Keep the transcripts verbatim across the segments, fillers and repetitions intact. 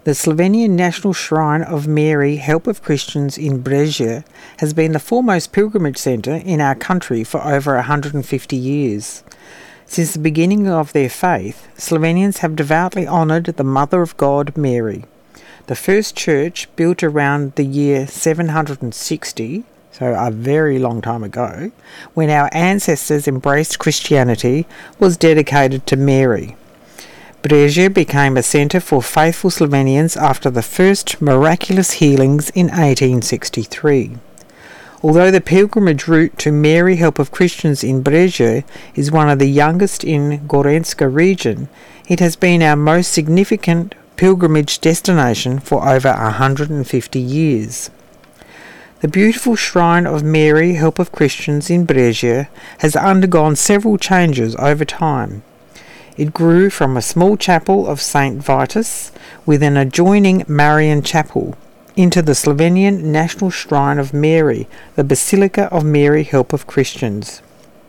The Slovenian National Shrine of Mary, Help of Christians in Brezje, has been the foremost pilgrimage centre in our country for over one hundred fifty years. Since the beginning of their faith, Slovenians have devoutly honoured the Mother of God, Mary. The first church, built around the year seven hundred sixty, so a very long time ago, when our ancestors embraced Christianity, was dedicated to Mary. Brezje became a centre for faithful Slovenians after the first miraculous healings in eighteen sixty-three. Although the pilgrimage route to Mary, Help of Christians in Brezje is one of the youngest in Gorenjska region, it has been our most significant pilgrimage destination for over one hundred fifty years. The beautiful shrine of Mary, Help of Christians in Brezje has undergone several changes over time. It grew from a small chapel of Saint Vitus with an adjoining Marian chapel into the Slovenian National Shrine of Mary, the Basilica of Mary, Help of Christians.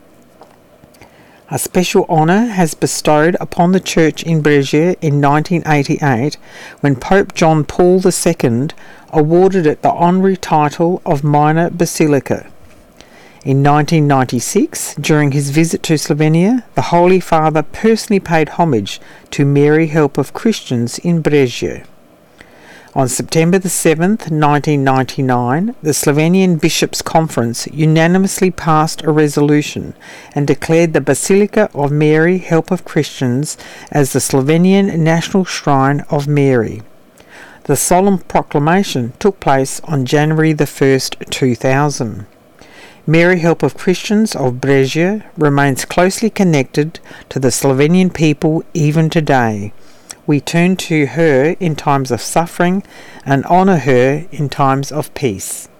A special honour has bestowed upon the church in Brezje in nineteen eighty-eight when Pope John Paul the Second awarded it the honorary title of Minor Basilica. In nineteen ninety-six, during his visit to Slovenia, the Holy Father personally paid homage to Mary, Help of Christians in Brezje. On September the seventh, nineteen ninety-nine, the Slovenian Bishops' Conference unanimously passed a resolution and declared the Basilica of Mary, Help of Christians as the Slovenian National Shrine of Mary. The solemn proclamation took place on January the first, two thousand. Mary, Help of Christians of Brezje remains closely connected to the Slovenian people even today. We turn to her in times of suffering and honour her in times of peace.